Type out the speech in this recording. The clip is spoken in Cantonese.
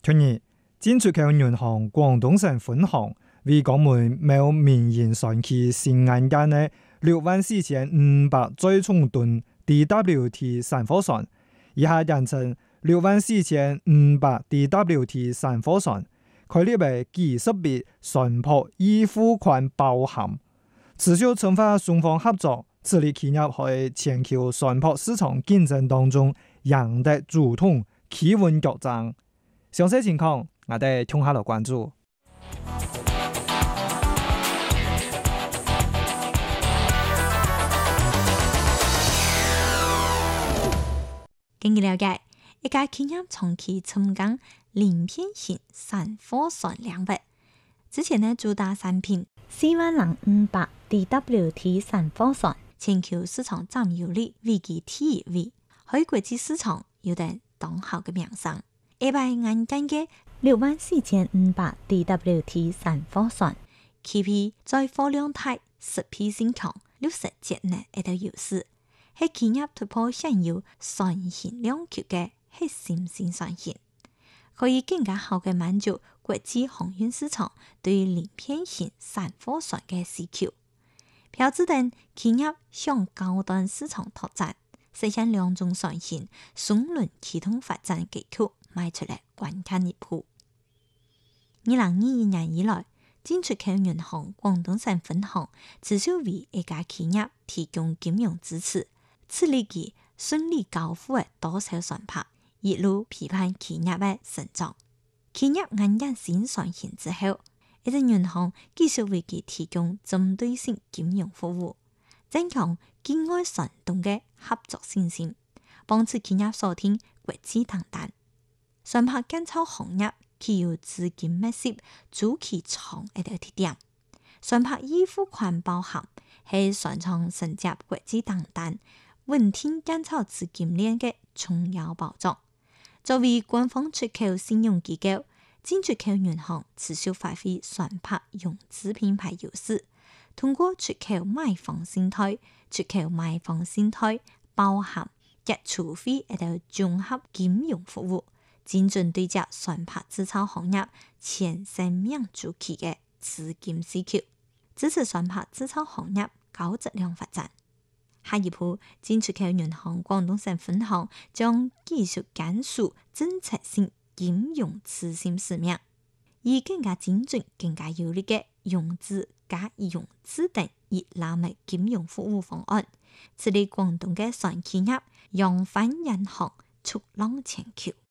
去年，進出口銀行廣東省分行為港門某民營船企新安間嘅64500載重噸 DWT 散貨船，以下簡稱64500 DWT 散貨船，概列為技術別船舶依付款包含，持續深化雙方合作，致力企業喺全球船舶市場競爭當中贏得主動，企穩國爭。詳細情況，我哋聽下來關注。 根據了解，一家企業長期深耕鱗片型散貨船領域，之前呢主打產品40500 DWT 散貨船，全球市場佔有率位居第一位，喺國際市場有着當好嘅名聲。一百眼間嘅64500 DWT 散貨船 ，KP 在貨量大、實批性強、60節能一個優勢，係企業突破現有船型兩級嘅核心性船型，可以更加好嘅滿足國際航運市場對鱗片型散貨船嘅需求。標誌等企業向高端市場拓展，實現兩種船型雙輪啟動發展嘅格局，邁出嚟關鍵一步。2021年以來，進出口銀行廣東省分行持續為一家企業提供金融支持，致力於順利交付嘅多艘船舶，一路陪伴企業嘅成長。企業眼見新船型之後，一隻銀行繼續為其提供針對性金融服務，增強境外船東嘅合作信心，幫助企業鎖定國際訂單。船舶建造行業具有資金密集、周期長一個特點。船舶依付款包含係船廠承接國際訂單、穩定建造資金鏈嘅重要保障。作為官方出口信用機構，進出口銀行持續發揮船舶融資品牌優勢，通過出口買方信貸、出口賣方信貸包含結儲費一個綜合金融服務，精準對接船舶製造行業全生命周期嘅資金需求，支持船舶製造行業高質量發展。下一步，進出口銀行廣東省分行將繼續堅守政策性金融中心使命，以更加精準、更加有力嘅融資加融資等一攬嘅金融服務方案，致力廣東嘅船企業揚帆引航，促浪全球。